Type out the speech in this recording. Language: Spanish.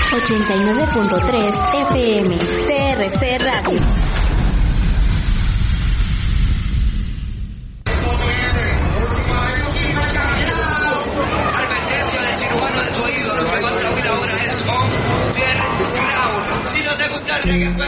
89.3 FM, CRC Radio. Advertencia del cirujano de tu oído, lo que vas a oír ahora es On The Ground. Si no te gusta el reggae,